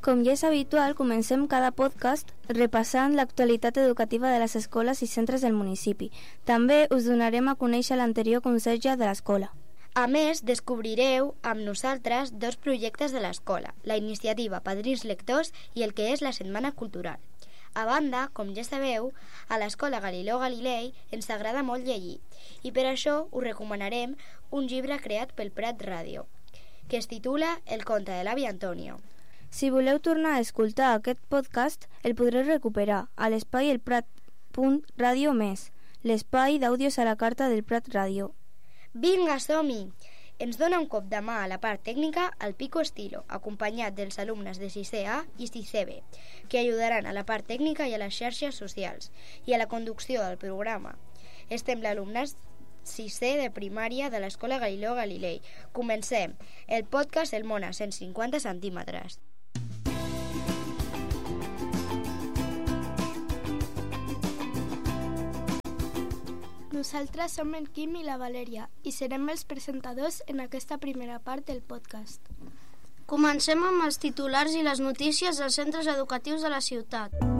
Com ja és habitual, comencem cada podcast repassant l'actualitat educativa de les escoles i centres del municipi. També us donarem a conèixer l'anterior conserge de l'escola. A més, descobrireu amb nosaltres dos projectes de l'escola, la iniciativa Padrins Lectors i el que és la Setmana Cultural. A banda, com ja sabeu, a l'Escola Galileu Galilei ens agrada molt llegir i per això us recomanarem un llibre creat pel Prat Ràdio, que es titula El conte de l'avi Antonio. Si voleu tornar a escoltar aquest podcast, el podreu recuperar a l'espai elprat.radio més, l'espai d'àudios a la carta del Prat Ràdio. Vinga, som-hi! Ens dona un cop de mà a la part tècnica el Pico Estilo, acompanyat dels alumnes de 6è A i 6è B, que ajudaran a la part tècnica i a les xarxes socials, i a la conducció del programa. Estem l'alumnes 6è de primària de l'Escola Galileu Galilei. Comencem el podcast El món a 150 centímetres. Nosaltres som el Quim i la Valèria i serem els presentadors en aquesta primera part del podcast. Comencem amb els titulars i les notícies dels centres educatius de la ciutat.